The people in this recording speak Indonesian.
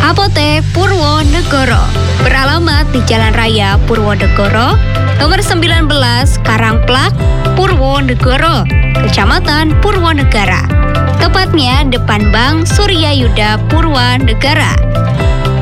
Apotek Purwonegoro beralamat di Jalan Raya Purwonegoro, nomor 19 Karangplak, Purwonegoro, Kecamatan Purwonegara. Tepatnya depan Bank Surya Yuda Purwanegara.